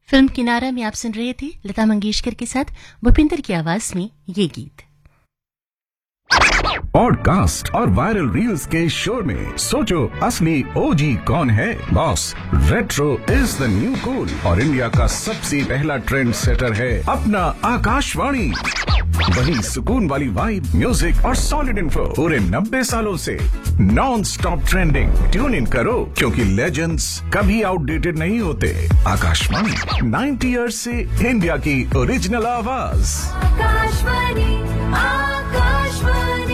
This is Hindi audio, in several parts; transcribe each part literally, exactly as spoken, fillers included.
फिल्म किनारा में आप सुन रहे थे लता मंगेशकर के साथ भूपिंदर की आवाज में ये गीत। पॉडकास्ट और वायरल रील्स के शोर में सोचो असली ओजी कौन है। Boss, retro is the new cool और इंडिया का सबसे पहला ट्रेंड सेटर है अपना आकाशवाणी। वही सुकून वाली वाइब, म्यूजिक और सॉलिड इन्फो पूरे नब्बे सालों से non stop trending. Tune in करो क्योंकि लेजेंड्स कभी आउटडेटेड नहीं होते। आकाशवाणी नाइन्टी इयर्स से इंडिया की ओरिजिनल आवाज। आकाशवाणी, आकाशवाणी।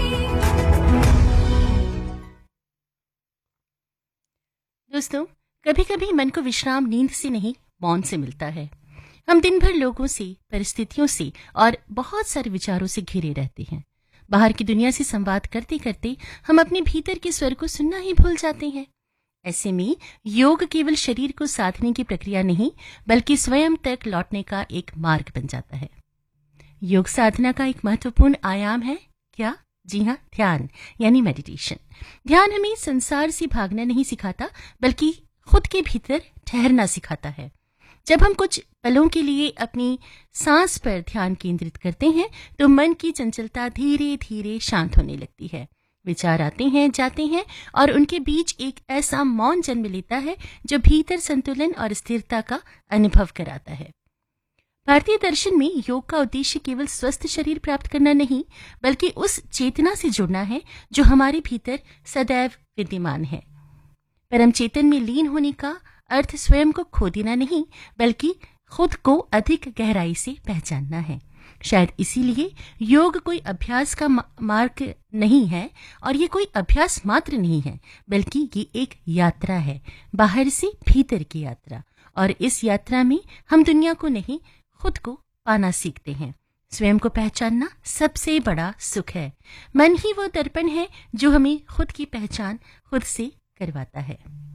दोस्तों, कभी कभी मन को विश्राम नींद से नहीं मौन से मिलता है। हम दिन भर लोगों से, परिस्थितियों से और बहुत सारे विचारों से घिरे रहते हैं। बाहर की दुनिया से संवाद करते करते हम अपने भीतर के स्वर को सुनना ही भूल जाते हैं। ऐसे में योग केवल शरीर को साधने की प्रक्रिया नहीं, बल्कि स्वयं तक लौटने का एक मार्ग बन जाता है। योग साधना का एक महत्वपूर्ण आयाम है क्या? जी हाँ, ध्यान यानी मेडिटेशन। ध्यान हमें संसार से भागना नहीं सिखाता, बल्कि खुद के भीतर ठहरना सिखाता है। जब हम कुछ पलों के लिए अपनी सांस पर ध्यान केंद्रित करते हैं तो मन की चंचलता धीरे धीरे शांत होने लगती है। विचार आते हैं, जाते हैं और उनके बीच एक ऐसा मौन जन्म लेता है जो भीतर संतुलन और स्थिरता का अनुभव कराता है। भारतीय दर्शन में योग का उद्देश्य केवल स्वस्थ शरीर प्राप्त करना नहीं, बल्कि उस चेतना से जुड़ना है जो हमारे भीतर सदैव विद्यमान है। परम चेतन में लीन होने का अर्थ स्वयं को खो देना नहीं, बल्कि खुद को अधिक गहराई से पहचानना है। शायद इसीलिए योग कोई अभ्यास का मार्ग नहीं है और ये कोई अभ्यास मात्र नहीं है, बल्कि ये एक यात्रा है, बाहर से भीतर की यात्रा। और इस यात्रा में हम दुनिया को नहीं, खुद को पाना सीखते हैं। स्वयं को पहचानना सबसे बड़ा सुख है। मन ही वो दर्पण है जो हमें खुद की पहचान खुद से करवाता है।